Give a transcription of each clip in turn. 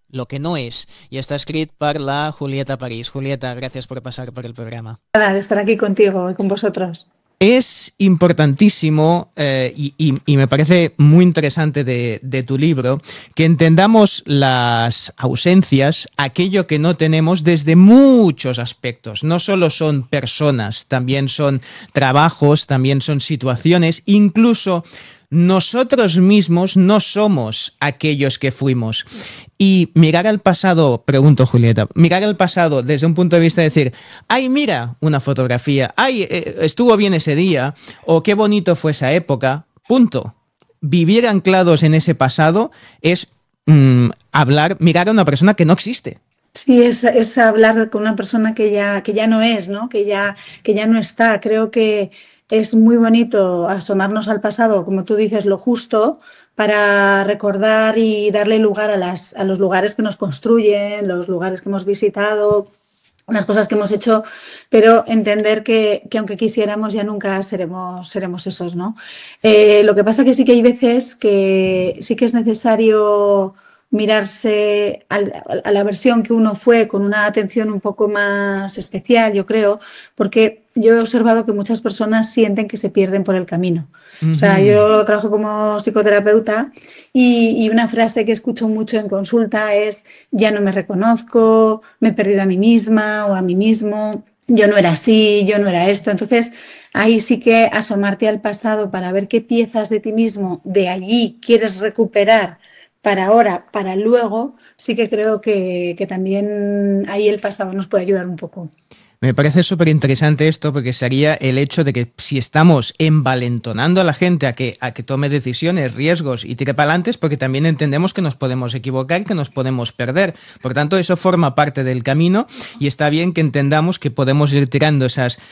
lo que no és. I està escrit per la Julieta París. Julieta, gràcies por pasar por el programa. Nada, de estar aquí contigo y con vosotros. Es importantísimo y me parece muy interesante de tu libro que entendamos las ausencias, aquello que no tenemos desde muchos aspectos. No solo son personas, también son trabajos, también son situaciones, incluso nosotros mismos no somos aquellos que fuimos. Y mirar al pasado, pregunto Julieta, mirar al pasado desde un punto de vista de decir, ay, mira una fotografía, ay, estuvo bien ese día, o qué bonito fue esa época, punto. Vivir anclados en ese pasado es mirar a una persona que no existe. Sí, es hablar con una persona que ya no es, ¿no? Que ya no está. Creo que es muy bonito asomarnos al pasado, como tú dices, lo justo, para recordar y darle lugar a los lugares que nos construyen, los lugares que hemos visitado, las cosas que hemos hecho, pero entender que aunque quisiéramos ya nunca seremos esos, ¿no? Lo que pasa que sí que hay veces que sí que es necesario mirarse a la versión que uno fue con una atención un poco más especial, yo creo, porque yo he observado que muchas personas sienten que se pierden por el camino. O sea, yo trabajo como psicoterapeuta y una frase que escucho mucho en consulta es: ya no me reconozco, me he perdido a mí misma o a mí mismo, yo no era así, yo no era esto. Entonces, ahí sí que asomarte al pasado para ver qué piezas de ti mismo de allí quieres recuperar para ahora, para luego, sí que creo que también ahí el pasado nos puede ayudar un poco. Me parece súper interesante esto porque sería el hecho de que si estamos envalentonando a la gente a que tome decisiones, riesgos y tire para adelante, porque también entendemos que nos podemos equivocar, que nos podemos perder. Por tanto, eso forma parte del camino y está bien que entendamos que podemos ir tirando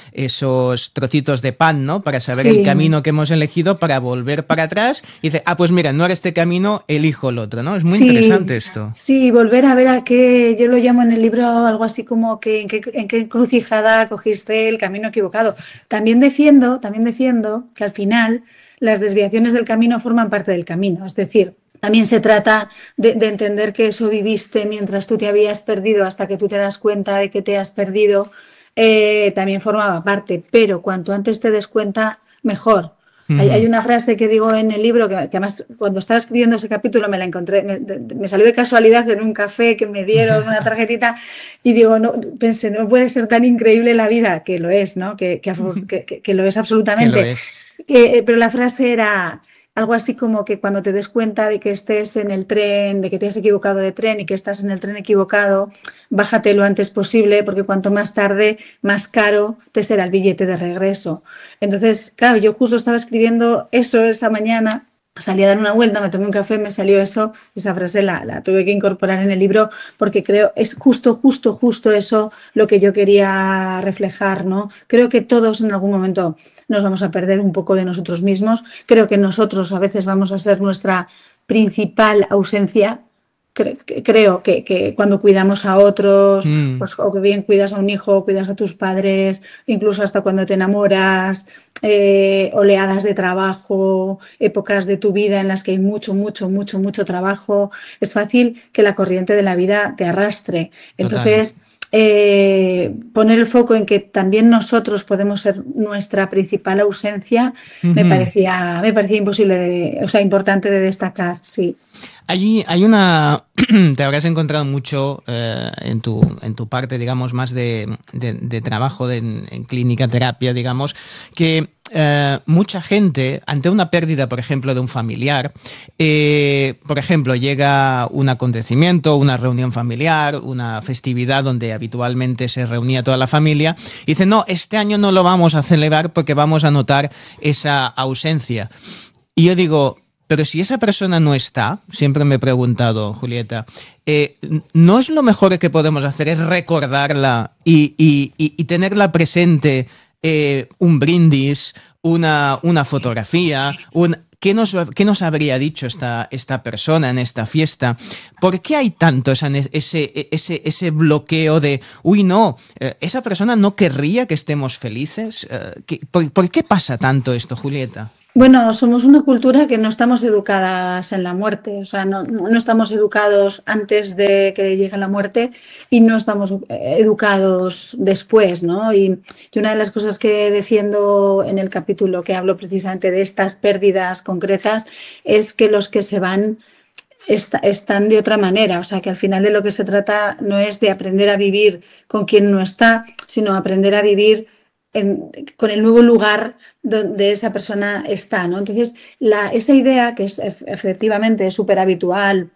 esos trocitos de pan, ¿no? Para saber el Sí, camino que hemos elegido, para volver para atrás y decir, pues mira, no era este camino, elijo el otro, ¿no? Es muy sí, interesante esto. sí, volver a ver a qué, yo lo llamo en el libro algo así como que en qué encrucijada cogiste el camino equivocado. También defiendo que al final las desviaciones del camino forman parte del camino. Es decir, también se trata de entender que eso viviste mientras tú te habías perdido hasta que tú te das cuenta de que te has perdido, también formaba parte. Pero cuanto antes te des cuenta, mejor. Hay una frase que digo en el libro que además cuando estaba escribiendo ese capítulo me la encontré, me salió de casualidad en un café que me dieron una tarjetita y digo, no, pensé, no puede ser tan increíble la vida, que lo es, ¿no? Que lo es Que lo absolutamente. es. Pero la frase era algo así como que cuando te des cuenta de que estés en el tren, de que te has equivocado de tren y que estás en el tren equivocado, bájate lo antes posible porque cuanto más tarde, más caro te será el billete de regreso. Entonces, claro, yo justo estaba escribiendo eso esa mañana, salí a dar una vuelta, me tomé un café, me salió eso, esa frase la tuve que incorporar en el libro porque creo es justo eso lo que yo quería reflejar, ¿no? Creo que todos en algún momento nos vamos a perder un poco de nosotros mismos, creo que nosotros a veces vamos a ser nuestra principal ausencia. Creo que cuando cuidamos a otros, Mm, pues, o que bien cuidas a un hijo, cuidas a tus padres, incluso hasta cuando te enamoras, oleadas de trabajo, épocas de tu vida en las que hay mucho trabajo, es fácil que la corriente de la vida te arrastre. total. Entonces, poner el foco en que también nosotros podemos ser nuestra principal ausencia Ujú. me parecía imposible, o sea, importante de destacar, sí. Hay una, te habrás encontrado mucho en tu parte, digamos, más de trabajo en clínica, terapia, digamos, que mucha gente, ante una pérdida, por ejemplo, de un familiar, por ejemplo, llega un acontecimiento, una reunión familiar, una festividad donde habitualmente se reunía toda la familia, y dice, no, este año no lo vamos a celebrar porque vamos a notar esa ausencia. Y yo digo, pero si esa persona no está, siempre me he preguntado, Julieta, ¿no es lo mejor que podemos hacer es recordarla y tenerla presente, un brindis, una fotografía, ¿qué nos habría dicho esta persona en esta fiesta? ¿Por qué hay tanto ese bloqueo de, uy, no, esa persona no querría que estemos felices? ¿Por qué pasa tanto esto, Julieta? Bueno, somos una cultura que no estamos educadas en la muerte, o sea, no estamos educados antes de que llegue la muerte y no estamos educados después, ¿no? Y una de las cosas que defiendo en el capítulo que hablo precisamente de estas pérdidas concretas es que los que se van están de otra manera, o sea, que al final de lo que se trata no es de aprender a vivir con quien no está, sino aprender a vivir con el nuevo lugar donde esa persona está, ¿no? Entonces, esa idea que es efectivamente súper habitual,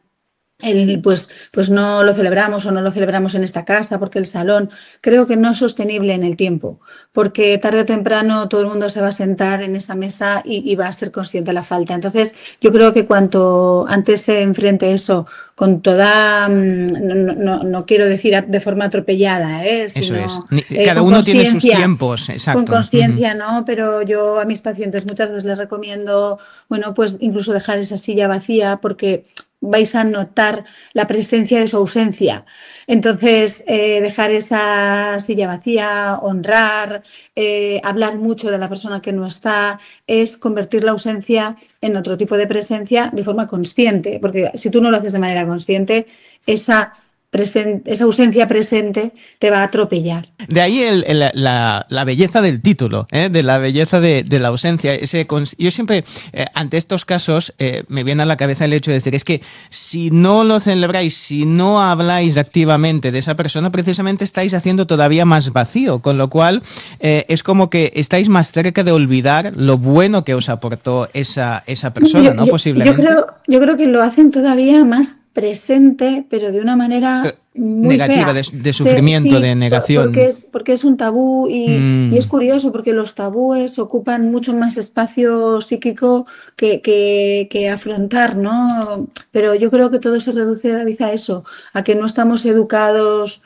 pues no lo celebramos o no lo celebramos en esta casa porque el salón creo que no es sostenible en el tiempo, porque tarde o temprano todo el mundo se va a sentar en esa mesa y va a ser consciente de la falta. Entonces, yo creo que cuanto antes se enfrente eso con toda, no quiero decir de forma atropellada, Eso es. sino Cada con uno tiene sus conciencia. tiempos, Con exacto. Ujú. conciencia, ¿no? Pero yo a mis pacientes muchas veces les recomiendo, bueno, pues incluso dejar esa silla vacía porque vais a notar la presencia de su ausencia. Entonces, dejar esa silla vacía, honrar, hablar mucho de la persona que no está, es convertir la ausencia en otro tipo de presencia de forma consciente, porque si tú no lo haces de manera consciente, esa, esa ausencia presente te va a atropellar. De ahí la belleza del título, ¿eh? De la belleza de la ausencia. Yo siempre, ante estos casos, me viene a la cabeza el hecho de decir, es que si no lo celebráis, si no habláis activamente de esa persona, precisamente estáis haciendo todavía más vacío, con lo cual es como que estáis más cerca de olvidar lo bueno que os aportó esa persona, ¿no? Posiblemente. Yo creo que lo hacen todavía más presente, pero de una manera muy Negativa, fea. de sufrimiento, de Sí, negación. porque es un tabú y es Mm, curioso porque los tabúes ocupan mucho más espacio psíquico que afrontar, ¿no? Pero yo creo que todo se reduce, David, a eso, a que no estamos educados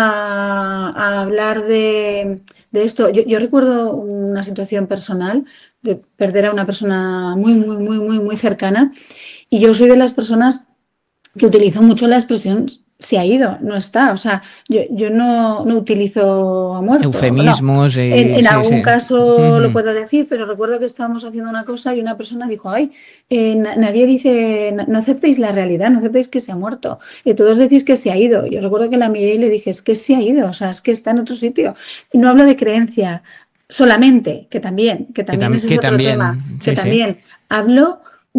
a hablar de esto. Yo recuerdo una situación personal de perder a una persona muy cercana. Y yo soy de las personas que utilizo mucho la expresión se ha ido, no está. O sea, yo no utilizo ha muerto. Bueno, eufemismos, en sí, algún sí. caso lo Ujú. puedo decir, pero recuerdo que estábamos haciendo una cosa y una persona dijo, ay, nadie dice, no aceptéis la realidad, no aceptéis que se ha muerto. Y todos decís que se ha ido. Yo recuerdo que la miré y le dije, es que se ha ido, o sea, es que está en otro sitio. Y no hablo de creencia solamente, que también ese es Que otro tema, también, que sí, sí. también hablo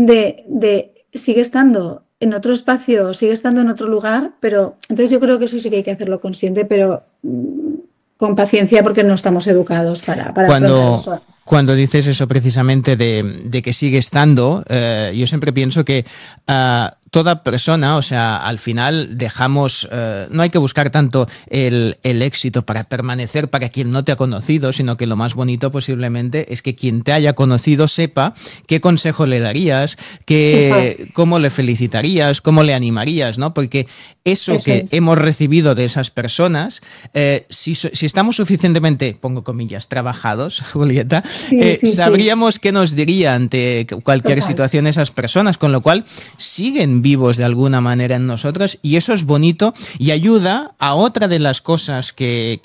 sigue estando en otro espacio, sigue estando en otro lugar, pero entonces yo creo que eso sí que hay que hacerlo consciente, pero con paciencia porque no estamos educados para afrontar Cuando, eso. cuando dices eso precisamente de que sigue estando, yo siempre pienso que toda persona, o sea, al final dejamos, no hay que buscar tanto el éxito para permanecer para quien no te ha conocido, sino que lo más bonito posiblemente es que quien te haya conocido sepa qué consejo le darías, Eso cómo le felicitarías, cómo le animarías, ¿no? Porque eso eso que es. hemos recibido de esas personas, si estamos suficientemente, pongo comillas, trabajados, Julieta, Sí, sabríamos qué nos diría ante cualquier total. situación esas personas, con lo cual siguen vivos de alguna manera en nosotros y eso es bonito y ayuda a otra de las cosas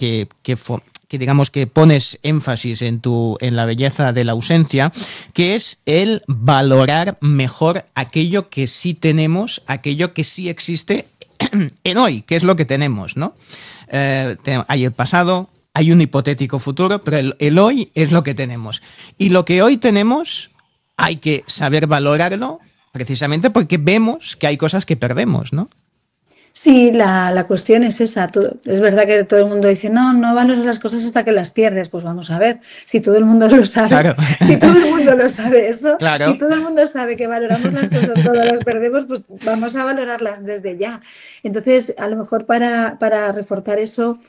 que digamos que pones énfasis en la belleza de la ausencia, que es el valorar mejor aquello que sí tenemos, aquello que sí existe en hoy, que es lo que tenemos, ¿no? Hay el pasado, hay un hipotético futuro, pero el hoy es lo que tenemos. Y lo que hoy tenemos hay que saber valorarlo precisamente porque vemos que hay cosas que perdemos, ¿no? Sí, la cuestión es esa. Es verdad que todo el mundo dice, no valoras las cosas hasta que las pierdes. Pues vamos a ver, si todo el mundo lo sabe, Claro, si todo el mundo lo sabe eso, si claro. todo el mundo sabe que valoramos las cosas cuando las perdemos, pues vamos a valorarlas desde ya. Entonces, a lo mejor para reforzar eso,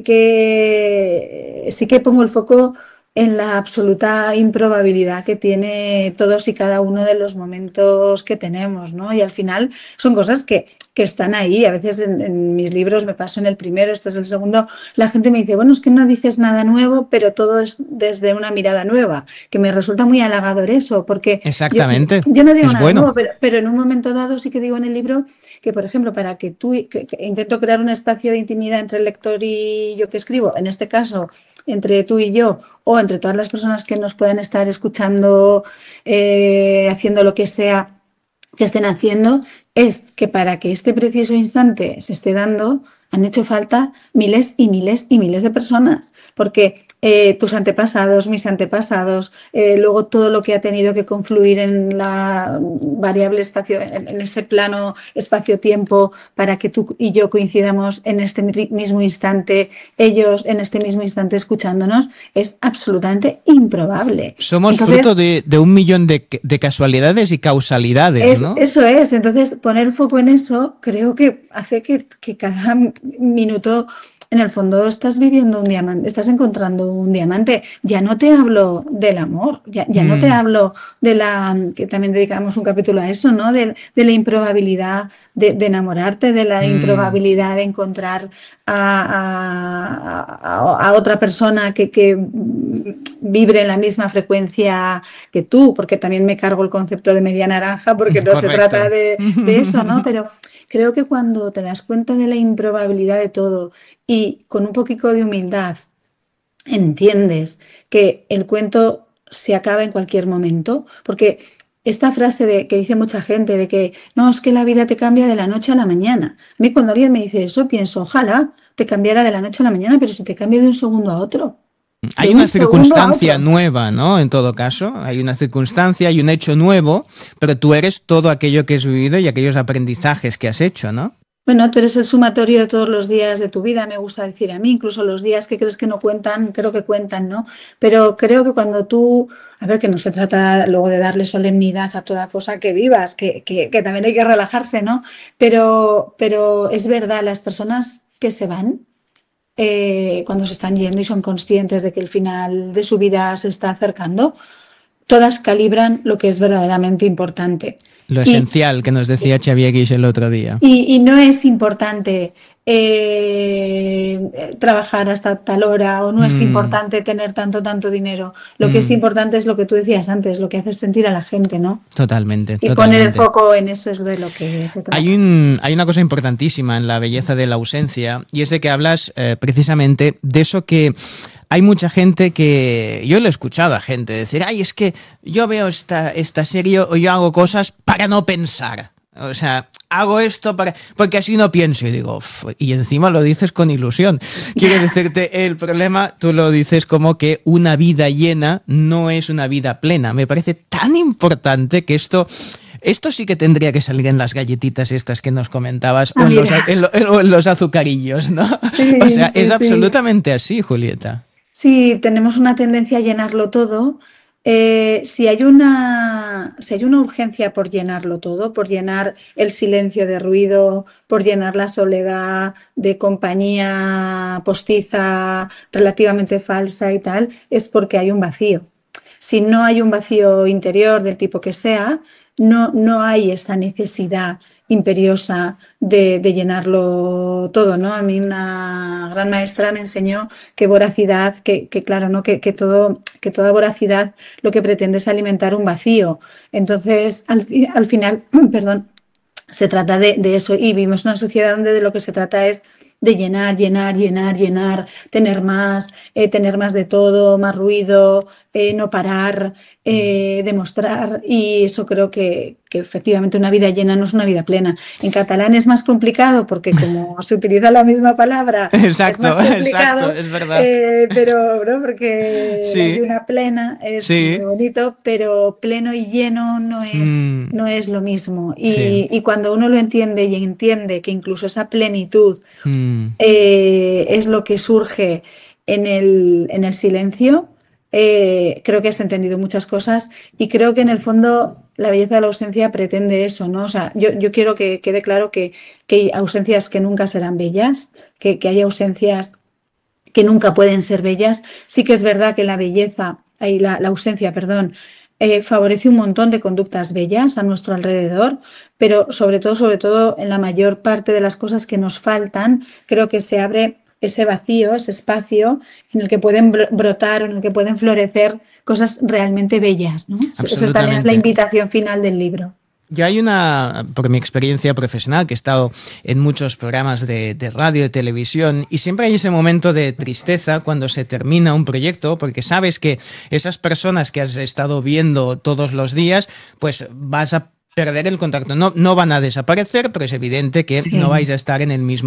sí que pongo el foco en la absoluta improbabilidad que tiene todos y cada uno de los momentos que tenemos, ¿no? Y al final son cosas que están ahí. A veces en mis libros me paso en el primero, este es el segundo, la gente me dice, bueno, es que no dices nada nuevo, pero todo es desde una mirada nueva, que me resulta muy halagador eso, porque Exactamente. yo no digo Es nada bueno. nuevo, pero en un momento dado sí que digo en el libro que, por ejemplo, para que intento crear un espacio de intimidad entre el lector y yo que escribo, en este caso entre tú y yo o entre todas las personas que nos puedan estar escuchando, haciendo lo que sea que estén haciendo, es que para que este preciso instante se esté dando, han hecho falta miles y miles y miles de personas, porque tus antepasados, mis antepasados, luego todo lo que ha tenido que confluir en la variable espacio, en ese plano espacio-tiempo, para que tú y yo coincidamos en este mismo instante, ellos en este mismo instante escuchándonos, es absolutamente improbable. Somos fruto de 1.000.000 de casualidades y causalidades, ¿no? Eso es. Entonces, poner el foco en eso creo que hace que cada minuto, en el fondo, estás viviendo un diamante, estás encontrando un diamante. Ya no te hablo del amor, ya no te hablo de que también dedicamos un capítulo a eso, ¿no? De la improbabilidad de enamorarte, de la improbabilidad de encontrar a otra persona que vibre en la misma frecuencia que tú, porque también me cargo el concepto de media naranja, porque no se trata de eso, ¿no? Pero creo que cuando te das cuenta de la improbabilidad de todo y con un poquito de humildad entiendes que el cuento se acaba en cualquier momento, porque esta frase que dice mucha gente de que no, es que la vida te cambia de la noche a la mañana. A mí cuando alguien me dice eso, pienso, ojalá te cambiara de la noche a la mañana, pero si te cambia de un segundo a otro. Hay una circunstancia nueva, ¿no? En todo caso, hay una circunstancia, hay un hecho nuevo, pero tú eres todo aquello que has vivido y aquellos aprendizajes que has hecho, ¿no? Bueno, tú eres el sumatorio de todos los días de tu vida, me gusta decir a mí, incluso los días que crees que no cuentan, creo que cuentan, ¿no? Pero creo que cuando tú, a ver, que no se trata luego de darle solemnidad a toda cosa que vivas, que también hay que relajarse, ¿no? Pero es verdad, las personas que se van, cuando se están yendo y son conscientes de que el final de su vida se está acercando, todas calibran lo que es verdaderamente importante. Lo esencial que nos decía Xavier Guix el otro día. Y no es importante trabajar hasta tal hora o no es importante tener tanto dinero. Lo que es importante es lo que tú decías antes, lo que haces sentir a la gente, ¿no? Totalmente. Y poner el foco en eso es de lo que se trata. Hay una cosa importantísima en la belleza de la ausencia y es de que hablas precisamente de eso que hay mucha gente que... Yo lo he escuchado a gente decir, ay, es que yo veo esta serie o yo hago cosas para no pensar. O sea, hago esto porque así no pienso. Y digo, y encima lo dices con ilusión. Quiero decirte, el problema, tú lo dices como que una vida llena no es una vida plena. Me parece tan importante que esto sí que tendría que salir en las galletitas estas que nos comentabas o en los azucarillos, ¿no? Sí, o sea, sí, es absolutamente así, Julieta. Sí, tenemos una tendencia a llenarlo todo. Si hay una urgencia por llenarlo todo, por llenar el silencio de ruido, por llenar la soledad de compañía postiza, relativamente falsa y tal, es porque hay un vacío. Si no hay un vacío interior del tipo que sea, no hay esa necesidad imperiosa de llenarlo todo, ¿no? A mí una gran maestra me enseñó que voracidad, claro, ¿no? Que toda voracidad lo que pretende es alimentar un vacío. Entonces, al final, perdón, se trata de eso y vivimos una sociedad donde de lo que se trata es de llenar, tener más de todo, más ruido, no parar, demostrar, y eso creo que efectivamente una vida llena no es una vida plena. En catalán es más complicado porque como se utiliza la misma palabra, exacto, es más complicado, es verdad. pero ¿no? Porque sí. la lluna plena es muy bonito, pero pleno y lleno no es lo mismo. Y cuando uno lo entiende y entiende que incluso esa plenitud es lo que surge en el silencio, creo que has entendido muchas cosas y creo que en el fondo la belleza de la ausencia pretende eso, ¿no? O sea, yo quiero que quede claro que hay ausencias que nunca serán bellas, que hay ausencias que nunca pueden ser bellas. Sí que es verdad que la ausencia, perdón, favorece un montón de conductas bellas a nuestro alrededor, pero sobre todo, en la mayor parte de las cosas que nos faltan, creo que se abre ese vacío, ese espacio en el que pueden brotar, en el que pueden florecer cosas realmente bellas, ¿no? Esa también es la invitación final del libro. Yo hay por mi experiencia profesional, que he estado en muchos programas de radio, de televisión, y siempre hay ese momento de tristeza cuando se termina un proyecto, porque sabes que esas personas que has estado viendo todos los días, pues vas a perder el contacto. No van a desaparecer, pero es evidente que no Sí. vais a estar en el mismo